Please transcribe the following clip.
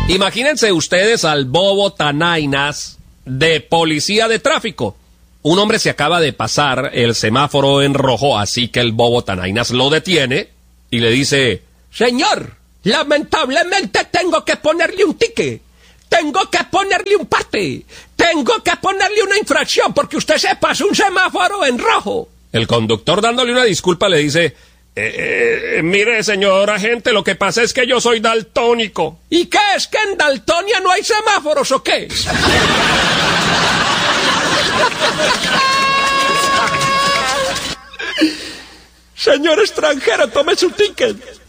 Imagínense ustedes al bobo Tanainas de policía de tráfico. Un hombre se acaba de pasar el semáforo en rojo, así que el bobo Tanainas lo detiene y le dice: señor, lamentablemente tengo que ponerle un ticket, tengo que ponerle un parte, tengo que ponerle una infracción porque usted se pasó un semáforo en rojo. El conductor, dándole una disculpa, le dice: mire, señor agente, lo que pasa es que yo soy daltónico. ¿Y qué es que en Daltonia no hay semáforos o qué? Señor extranjero, tome su ticket.